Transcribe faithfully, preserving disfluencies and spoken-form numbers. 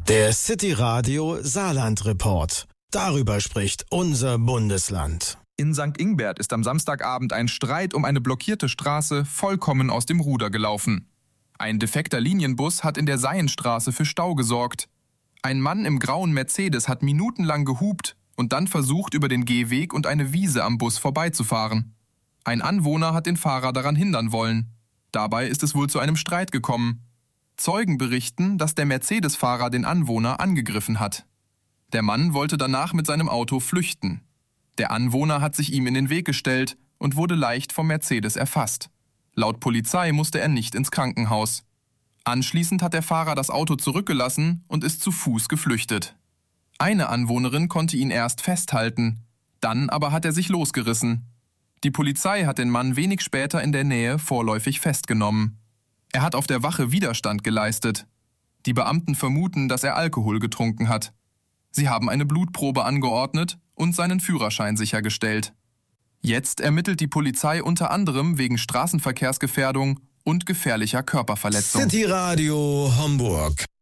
Der City Radio Saarland Report. Darüber spricht unser Bundesland. In Sankt Ingbert ist am Samstagabend ein Streit um eine blockierte Straße vollkommen aus dem Ruder gelaufen. Ein defekter Linienbus hat in der Seienstraße für Stau gesorgt. Ein Mann im grauen Mercedes hat minutenlang gehupt und dann versucht, über den Gehweg und eine Wiese am Bus vorbeizufahren. Ein Anwohner hat den Fahrer daran hindern wollen. Dabei ist es wohl zu einem Streit gekommen. Zeugen berichten, dass der Mercedes-Fahrer den Anwohner angegriffen hat. Der Mann wollte danach mit seinem Auto flüchten. Der Anwohner hat sich ihm in den Weg gestellt und wurde leicht vom Mercedes erfasst. Laut Polizei musste er nicht ins Krankenhaus. Anschließend hat der Fahrer das Auto zurückgelassen und ist zu Fuß geflüchtet. Eine Anwohnerin konnte ihn erst festhalten, dann aber hat er sich losgerissen. Die Polizei hat den Mann wenig später in der Nähe vorläufig festgenommen. Er hat auf der Wache Widerstand geleistet. Die Beamten vermuten, dass er Alkohol getrunken hat. Sie haben eine Blutprobe angeordnet und seinen Führerschein sichergestellt. Jetzt ermittelt die Polizei unter anderem wegen Straßenverkehrsgefährdung und gefährlicher Körperverletzung. City Radio Homburg.